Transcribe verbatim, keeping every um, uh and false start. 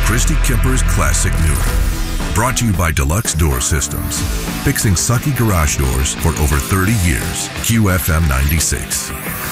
Christy Kipper's Classic Noon. Brought to you by Deluxe Door Systems. Fixing sucky garage doors for over thirty years. Q F M ninety-six.